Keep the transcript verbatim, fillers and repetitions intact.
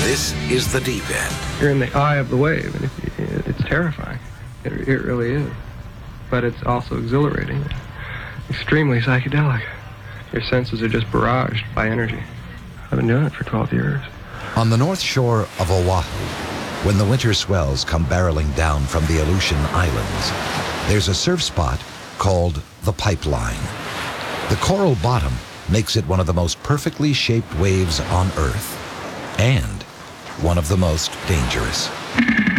This is the deep end. You're in the eye of the wave, and if you, it's terrifying. It, it really is. But it's also exhilarating, extremely psychedelic. Your senses are just barraged by energy. I've been doing it for twelve years. On the north shore of Oahu, when the winter swells come barreling down from the Aleutian Islands, there's a surf spot called the Pipeline. The coral bottom makes it one of the most perfectly shaped waves on Earth, and one of the most dangerous.